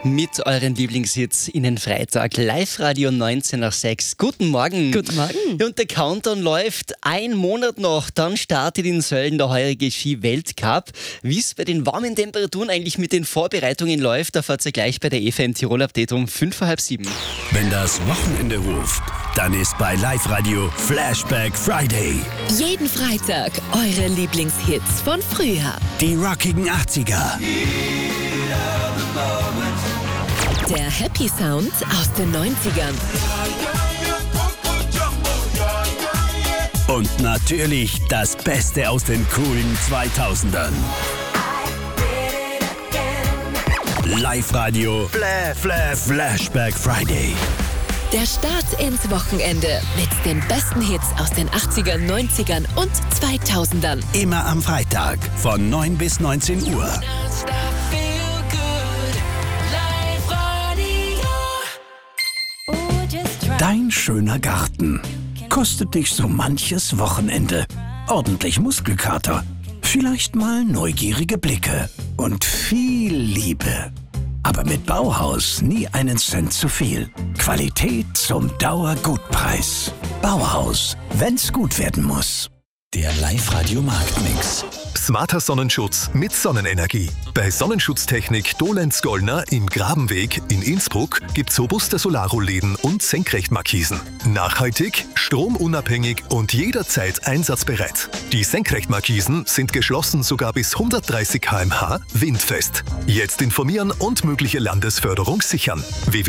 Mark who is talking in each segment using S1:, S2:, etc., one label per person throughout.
S1: mit euren Lieblingshits in den Freitag. Live-Radio 19 nach 6. Guten Morgen.
S2: Guten Morgen.
S1: Und der Countdown läuft. Ein Monat noch, dann startet in Sölden der heurige Ski-Weltcup. Wie es bei den warmen Temperaturen eigentlich mit den Vorbereitungen läuft, erfahrt ihr gleich bei der Eva im Tirol-Update um 6:05.
S3: Wenn das Wochenende ruft, dann ist bei Live-Radio Flashback Friday.
S2: Jeden Freitag eure Lieblingshits von früher.
S3: Die rockigen 80er.
S2: Der Happy Sound aus den 90ern.
S3: Und natürlich das Beste aus den coolen 2000ern. Live-Radio Flashback Friday.
S2: Der Start ins Wochenende mit den besten Hits aus den 80ern, 90ern und 2000ern.
S3: Immer am Freitag von 9 bis 19 Uhr. Dein schöner Garten kostet dich so manches Wochenende. Ordentlich Muskelkater, vielleicht mal neugierige Blicke und viel Liebe. Aber mit Bauhaus nie einen Cent zu viel. Qualität zum Dauergutpreis. Bauhaus, wenn's gut werden muss. Der Live-Radio Marktmix.
S4: Smarter Sonnenschutz mit Sonnenenergie. Bei Sonnenschutztechnik Dolenz-Gollner im Grabenweg in Innsbruck gibt's robuste Solarrollläden und Senkrechtmarkisen. Nachhaltig, stromunabhängig und jederzeit einsatzbereit. Die Senkrechtmarkisen sind geschlossen sogar bis 130 km/h windfest. Jetzt informieren und mögliche Landesförderung sichern.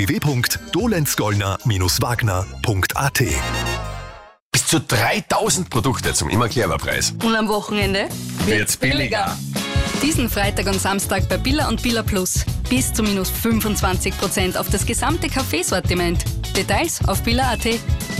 S4: www.dolenzgollner-wagner.at.
S5: Bis zu 3000 Produkte zum immer clever Preis.
S6: Und am Wochenende
S5: Wird's billiger.
S6: Diesen Freitag und Samstag bei Billa und Billa Plus. Bis zu minus 25% auf das gesamte Kaffeesortiment. Details auf billa.at.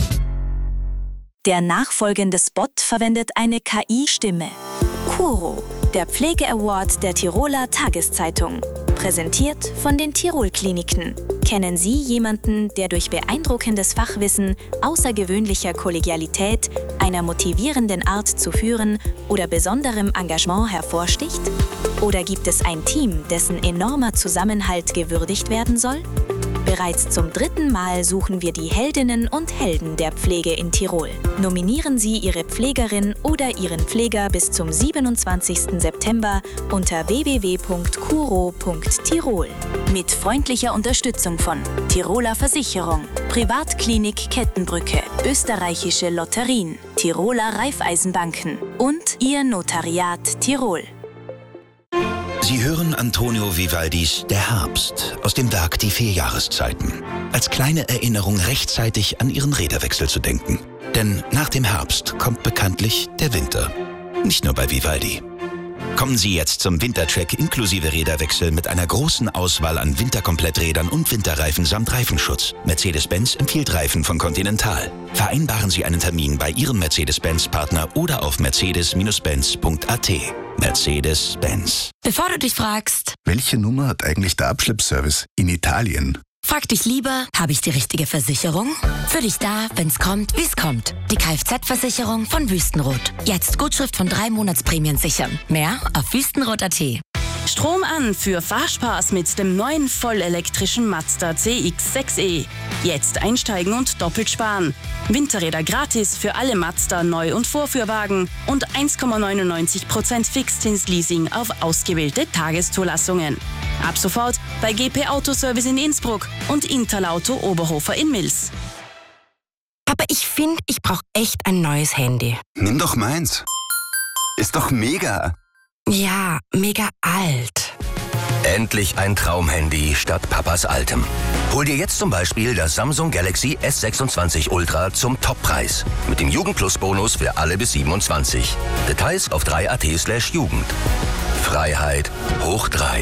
S7: Der nachfolgende Spot verwendet eine KI-Stimme. Kuro, der Pflege-Award der Tiroler Tageszeitung. Präsentiert von den Tirol-Kliniken. Kennen Sie jemanden, der durch beeindruckendes Fachwissen, außergewöhnlicher Kollegialität, einer motivierenden Art zu führen oder besonderem Engagement hervorsticht? Oder gibt es ein Team, dessen enormer Zusammenhalt gewürdigt werden soll? Bereits zum 3. Mal suchen wir die Heldinnen und Helden der Pflege in Tirol. Nominieren Sie Ihre Pflegerin oder Ihren Pfleger bis zum 27. September unter www.kuro.tirol. Mit freundlicher Unterstützung von Tiroler Versicherung, Privatklinik Kettenbrücke, Österreichische Lotterien, Tiroler Raiffeisenbanken und Ihr Notariat Tirol.
S8: Sie hören Antonio Vivaldis Der Herbst aus dem Werk Die 4 Jahreszeiten. Als kleine Erinnerung rechtzeitig an Ihren Räderwechsel zu denken. Denn nach dem Herbst kommt bekanntlich der Winter. Nicht nur bei Vivaldi. Kommen Sie jetzt zum Wintercheck inklusive Räderwechsel mit einer großen Auswahl an Winterkompletträdern und Winterreifen samt Reifenschutz. Mercedes-Benz empfiehlt Reifen von Continental. Vereinbaren Sie einen Termin bei Ihrem Mercedes-Benz-Partner oder auf mercedes-benz.at. Mercedes-Benz.
S9: Bevor du dich fragst,
S10: welche Nummer hat eigentlich der Abschleppservice in Italien?
S9: frag dich lieber, habe ich die richtige Versicherung? Für dich da, wenn's kommt, wie's kommt. Die Kfz-Versicherung von Wüstenrot. Jetzt Gutschrift von 3 Monatsprämien sichern. Mehr auf wüstenrot.at.
S11: Strom an für Fahrspaß mit dem neuen vollelektrischen Mazda CX-6e. Jetzt einsteigen und doppelt sparen. Winterräder gratis für alle Mazda Neu- und Vorführwagen und 1,99% Fixzinsleasing auf ausgewählte Tageszulassungen. Ab sofort bei GP Autoservice in Innsbruck und Interlauto Oberhofer in Mils.
S9: Aber ich finde, ich brauche echt ein neues Handy.
S10: Nimm doch meins. Ist doch mega.
S9: Ja, mega alt.
S12: Endlich ein Traumhandy statt Papas altem. Hol dir jetzt zum Beispiel das Samsung Galaxy S26 Ultra zum Toppreis. Mit dem Jugend-Plus-Bonus für alle bis 27. Details auf 3.at/Jugend. Freiheit hoch 3.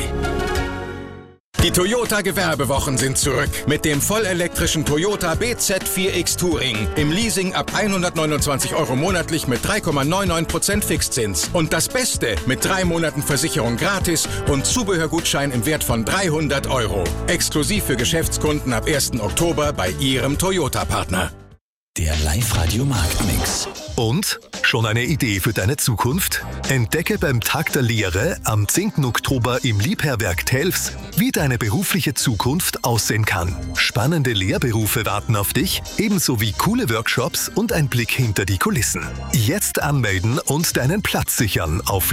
S13: Die Toyota-Gewerbewochen sind zurück mit dem vollelektrischen Toyota BZ4X Touring. Im Leasing ab 129 € monatlich mit 3,99% Fixzins. Und das Beste, mit 3 Monaten Versicherung gratis und Zubehörgutschein im Wert von 300 €. Exklusiv für Geschäftskunden ab 1. Oktober bei Ihrem Toyota-Partner.
S3: Der Live-Radio Marktmix.
S4: Und? Schon eine Idee für deine Zukunft? Entdecke beim Tag der Lehre am 10. Oktober im Liebherrwerk Telfs, wie deine berufliche Zukunft aussehen kann. Spannende Lehrberufe warten auf dich, ebenso wie coole Workshops und ein Blick hinter die Kulissen. Jetzt anmelden und deinen Platz sichern auf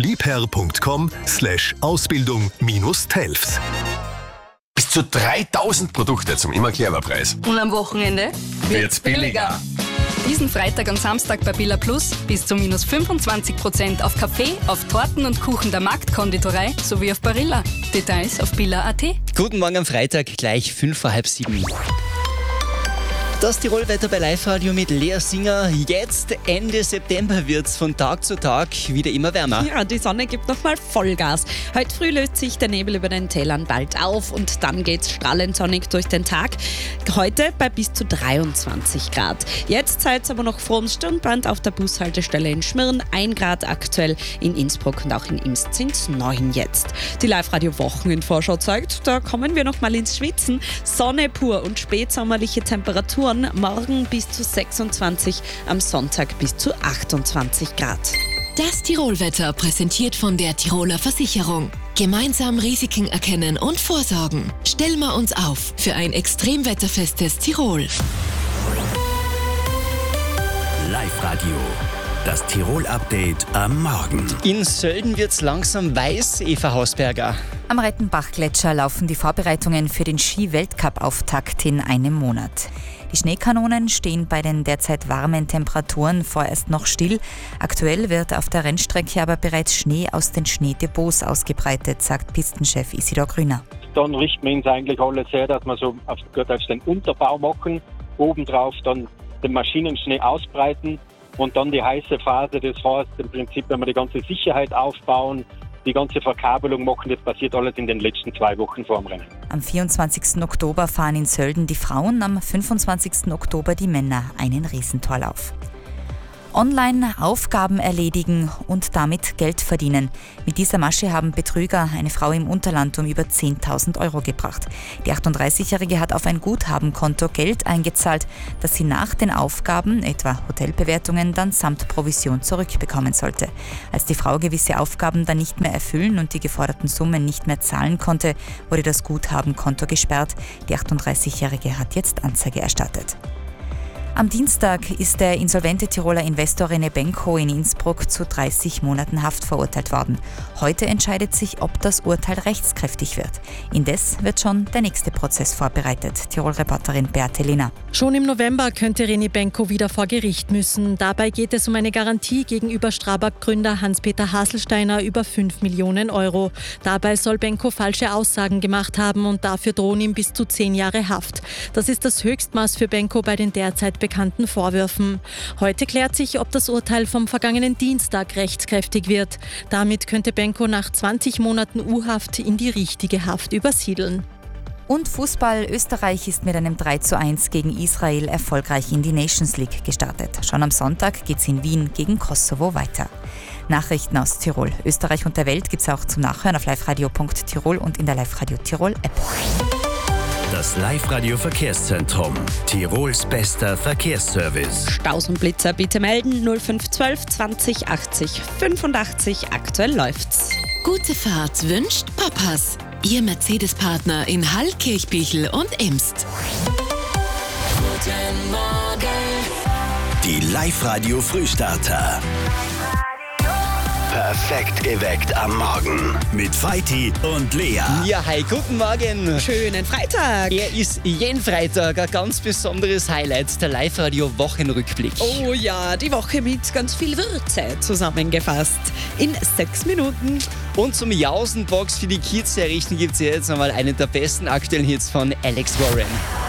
S4: liebherr.com/Ausbildung-Telfs.
S5: Bis zu 3000 Produkte zum Immer-Clever-Preis.
S6: Und am Wochenende
S5: wird's billiger.
S6: Diesen Freitag und Samstag bei Billa Plus bis zu minus 25% auf Kaffee, auf Torten und Kuchen der Marktkonditorei sowie auf Barilla. Details auf billa.at.
S1: Guten Morgen am Freitag, gleich 6:05. Das Tirolwetter bei Live-Radio mit Lea Singer. Jetzt Ende September wird's von Tag zu Tag wieder immer wärmer.
S14: Ja, die Sonne gibt nochmal Vollgas. Heute früh löst sich der Nebel über den Tälern bald auf und dann geht's strahlend sonnig durch den Tag. Heute bei bis zu 23 Grad. Jetzt seid's aber noch vor dem Stirnbrand auf der Bushaltestelle in Schmirn. 1 Grad aktuell in Innsbruck und auch in Imst sind's 9 jetzt. Die Live-Radio-Wochenendvorschau zeigt, da kommen wir nochmal ins Schwitzen. Sonne pur und spätsommerliche Temperaturen. Morgen bis zu 26, am Sonntag bis zu 28 Grad.
S2: Das Tirolwetter präsentiert von der Tiroler Versicherung. Gemeinsam Risiken erkennen und vorsorgen. Stellen wir uns auf für ein extremwetterfestes Tirol.
S3: Live-Radio. Das Tirol-Update am Morgen.
S1: In Sölden wird's langsam weiß, Eva Hausberger.
S15: Am Rettenbach-Gletscher laufen die Vorbereitungen für den Ski-Weltcup-Auftakt in einem Monat. Die Schneekanonen stehen bei den derzeit warmen Temperaturen vorerst noch still. Aktuell wird auf der Rennstrecke aber bereits Schnee aus den Schneedepots ausgebreitet, sagt Pistenchef Isidor Grüner.
S16: Dann richten wir uns eigentlich alles her, dass wir so auf den Unterbau machen, obendrauf dann den Maschinenschnee ausbreiten und dann die heiße Phase, das heißt im Prinzip, wenn wir die ganze Sicherheit aufbauen, die ganze Verkabelung machen, das passiert alles in den letzten 2 Wochen vor dem Rennen.
S15: Am 24. Oktober fahren in Sölden die Frauen, am 25. Oktober die Männer einen Riesentorlauf. Online Aufgaben erledigen und damit Geld verdienen. Mit dieser Masche haben Betrüger eine Frau im Unterland um über 10.000 Euro gebracht. Die 38-Jährige hat auf ein Guthabenkonto Geld eingezahlt, das sie nach den Aufgaben, etwa Hotelbewertungen, dann samt Provision zurückbekommen sollte. Als die Frau gewisse Aufgaben dann nicht mehr erfüllen und die geforderten Summen nicht mehr zahlen konnte, wurde das Guthabenkonto gesperrt. Die 38-Jährige hat jetzt Anzeige erstattet. Am Dienstag ist der insolvente Tiroler Investor René Benko in Innsbruck zu 30 Monaten Haft verurteilt worden. Heute entscheidet sich, ob das Urteil rechtskräftig wird. Indes wird schon der nächste Prozess vorbereitet. Tirol-Reporterin Beate Lehner.
S17: Schon im November könnte René Benko wieder vor Gericht müssen. Dabei geht es um eine Garantie gegenüber Strabag-Gründer Hans-Peter Haselsteiner über 5 Millionen Euro. Dabei soll Benko falsche Aussagen gemacht haben und dafür drohen ihm bis zu 10 Jahre Haft. Das ist das Höchstmaß für Benko bei den derzeit bekannten Vorwürfen. Heute klärt sich, ob das Urteil vom vergangenen Dienstag rechtskräftig wird. Damit könnte Benko nach 20 Monaten U-Haft in die richtige Haft übersiedeln.
S15: Und Fußball. Österreich ist mit einem 3:1 gegen Israel erfolgreich in die Nations League gestartet. Schon am Sonntag geht's in Wien gegen Kosovo weiter. Nachrichten aus Tirol, Österreich und der Welt gibt's auch zum Nachhören auf liveradio.tirol und in der Live-Radio Tirol App.
S3: Das Live-Radio Verkehrszentrum. Tirols bester Verkehrsservice.
S14: Staus und Blitzer bitte melden 0512 20 80 85. Aktuell läuft's.
S2: Gute Fahrt wünscht Papas. Ihr Mercedes-Partner in Hall, Kirchbichel und Imst.
S3: Guten Morgen. Die Live-Radio Frühstarter. Perfekt geweckt am Morgen. Mit Feiti und Lea.
S1: Ja, hi, guten Morgen.
S14: Schönen Freitag.
S1: Er ist jeden Freitag ein ganz besonderes Highlight, der Live-Radio-Wochenrückblick.
S14: Oh ja, die Woche mit ganz viel Würze zusammengefasst. In 6 Minuten.
S1: Und zum Jausenbox für die Kids errichten gibt es jetzt einmal einen der besten aktuellen Hits von Alex Warren.